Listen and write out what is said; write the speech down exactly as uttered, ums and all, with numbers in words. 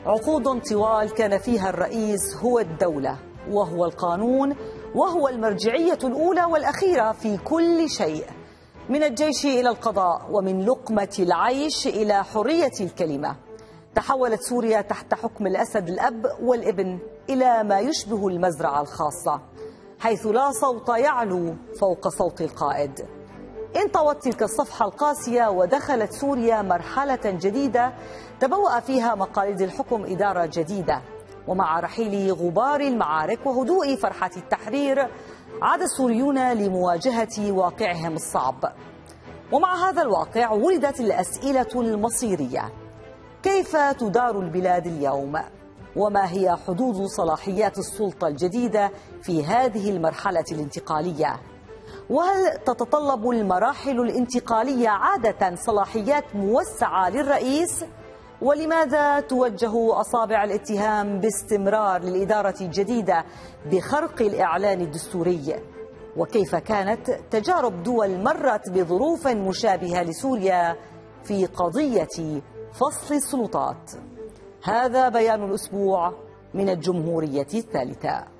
عقود طوال كان فيها الرئيس هو الدولة وهو القانون وهو المرجعية الأولى والأخيرة في كل شيء، من الجيش إلى القضاء ومن لقمة العيش إلى حرية الكلمة. تحولت سوريا تحت حكم الأسد الأب والابن إلى ما يشبه المزرعة الخاصة، حيث لا صوت يعلو فوق صوت القائد. انطوت تلك الصفحة القاسية ودخلت سوريا مرحلة جديدة تبوأ فيها مقاليد الحكم إدارة جديدة، ومع رحيل غبار المعارك وهدوء فرحة التحرير عاد السوريون لمواجهة واقعهم الصعب. ومع هذا الواقع ولدت الأسئلة المصيرية: كيف تدار البلاد اليوم؟ وما هي حدود صلاحيات السلطة الجديدة في هذه المرحلة الانتقالية؟ وهل تتطلب المراحل الانتقالية عادة صلاحيات موسعة للرئيس؟ ولماذا توجه أصابع الاتهام باستمرار للإدارة الجديدة بخرق الإعلان الدستوري؟ وكيف كانت تجارب دول مرت بظروف مشابهة لسوريا في قضية فصل السلطات؟ هذا بيان الأسبوع من الجمهورية الثالثة.